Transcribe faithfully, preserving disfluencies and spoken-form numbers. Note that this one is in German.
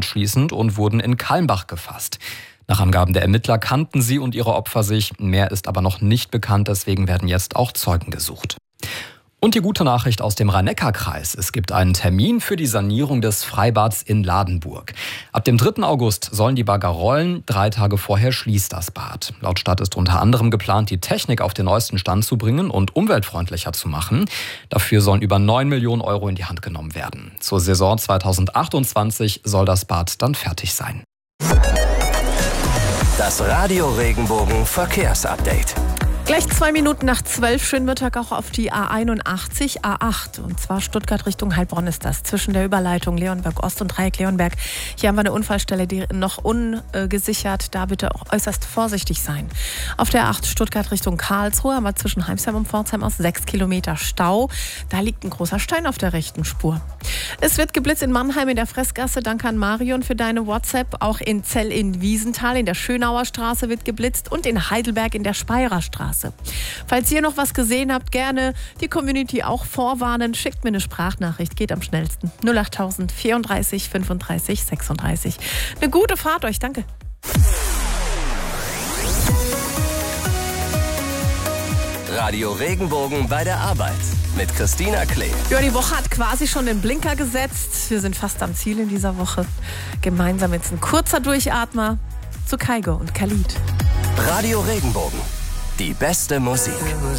abschließend und wurden in Kalmbach gefasst. Nach Angaben der Ermittler kannten sie und ihre Opfer sich. Mehr ist aber noch nicht bekannt, deswegen werden jetzt auch Zeugen gesucht. Und die gute Nachricht aus dem Rhein-Neckar-Kreis. Es gibt einen Termin für die Sanierung des Freibads in Ladenburg. Ab dem dritten August sollen die Bagger rollen. Drei Tage vorher schließt das Bad. Laut Stadt ist unter anderem geplant, die Technik auf den neuesten Stand zu bringen und umweltfreundlicher zu machen. Dafür sollen über neun Millionen Euro in die Hand genommen werden. Zur Saison zweitausendachtundzwanzig soll das Bad dann fertig sein. Das Radio Regenbogen Verkehrsupdate. Gleich zwei Minuten nach zwölf, schönen Mittag auch auf die A einundachtzig, A acht. Und zwar Stuttgart Richtung Heilbronn ist das, zwischen der Überleitung Leonberg Ost und Dreieck Leonberg. Hier haben wir eine Unfallstelle, die noch ungesichert. Da bitte auch äußerst vorsichtig sein. Auf der A acht Stuttgart Richtung Karlsruhe haben wir zwischen Heimsheim und Pforzheim aus sechs Kilometer Stau. Da liegt ein großer Stein auf der rechten Spur. Es wird geblitzt in Mannheim in der Fressgasse. Danke an Marion für deine WhatsApp. Auch in Zell in Wiesenthal in der Schönauer Straße wird geblitzt und in Heidelberg in der Speyerer Straße. Falls ihr noch was gesehen habt, gerne die Community auch vorwarnen. Schickt mir eine Sprachnachricht, geht am schnellsten. null acht tausend vierunddreißig fünfunddreißig sechsunddreißig. Eine gute Fahrt euch, danke. Radio Regenbogen bei der Arbeit mit Christina Klee. Ja, die Woche hat quasi schon den Blinker gesetzt. Wir sind fast am Ziel in dieser Woche. Gemeinsam jetzt ein kurzer Durchatmer zu Kaigo und Khalid. Radio Regenbogen. Die beste Musik.